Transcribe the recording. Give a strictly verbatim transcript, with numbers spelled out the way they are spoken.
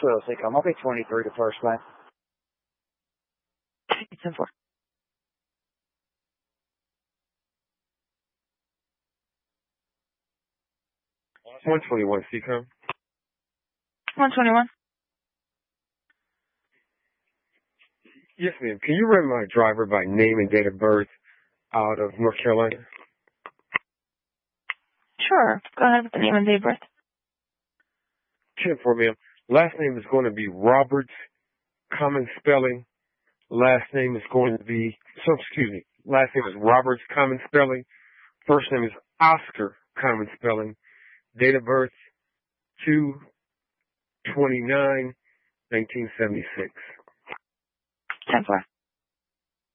two oh six, I'm okay, twenty-three to first class. ten four. one twenty-one, C COM. one twenty-one. Yes, ma'am. Can you run my driver by name and date of birth out of North Carolina? Sure. Go ahead with the name and date of birth. ten four, ma'am. Last name is going to be Roberts, common spelling. Last name is going to be, so excuse me, last name is Roberts, common spelling. First name is Oscar, common spelling. Date of birth, two twenty-nine nineteen seventy-six. ten four.